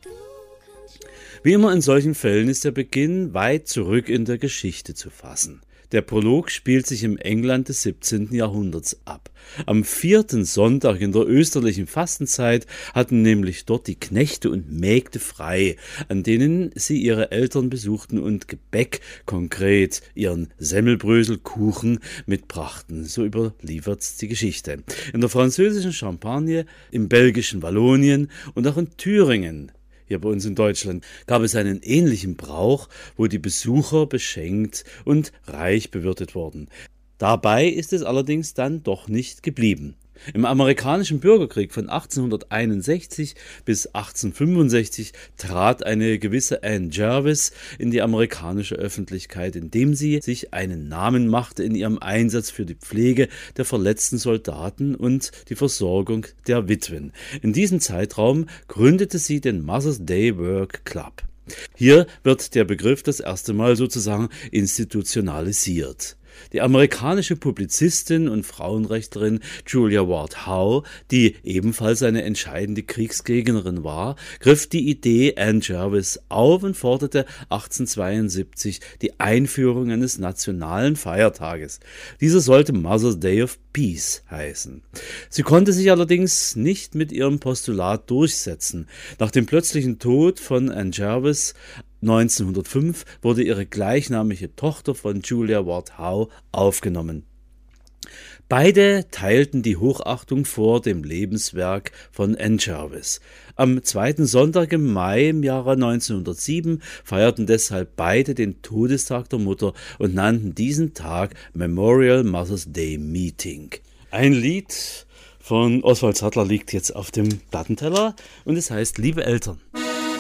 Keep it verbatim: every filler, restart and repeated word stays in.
Wie immer in solchen Fällen ist der Beginn weit zurück in der Geschichte zu fassen. Der Prolog spielt sich im England des siebzehnten Jahrhunderts ab. Am vierten Sonntag in der österlichen Fastenzeit hatten nämlich dort die Knechte und Mägde frei, an denen sie ihre Eltern besuchten und Gebäck, konkret ihren Semmelbröselkuchen, mitbrachten. So überliefert die Geschichte. In der französischen Champagne, im belgischen Wallonien und auch in Thüringen, hier bei uns in Deutschland, gab es einen ähnlichen Brauch, wo die Besucher beschenkt und reich bewirtet wurden. Dabei ist es allerdings dann doch nicht geblieben. Im amerikanischen Bürgerkrieg von achtzehnhunderteinundsechzig bis achtzehnhundertfünfundsechzig trat eine gewisse Anne Jarvis in die amerikanische Öffentlichkeit, indem sie sich einen Namen machte in ihrem Einsatz für die Pflege der verletzten Soldaten und die Versorgung der Witwen. In diesem Zeitraum gründete sie den Mother's Day Work Club. Hier wird der Begriff das erste Mal sozusagen institutionalisiert. Die amerikanische Publizistin und Frauenrechtlerin Julia Ward Howe, die ebenfalls eine entscheidende Kriegsgegnerin war, griff die Idee Anne Jarvis auf und forderte achtzehnhundertzweiundsiebzig die Einführung eines nationalen Feiertages. Dieser sollte Mother's Day of Peace heißen. Sie konnte sich allerdings nicht mit ihrem Postulat durchsetzen. Nach dem plötzlichen Tod von Anne Jarvis neunzehnhundertfünf wurde ihre gleichnamige Tochter von Julia Ward Howe aufgenommen. Beide teilten die Hochachtung vor dem Lebenswerk von Anne Jarvis. Am zweiten Sonntag im Mai im Jahre neunzehnhundertsieben feierten deshalb beide den Todestag der Mutter und nannten diesen Tag Memorial Mother's Day Meeting. Ein Lied von Oswald Sattler liegt jetzt auf dem Plattenteller und es heißt Liebe Eltern.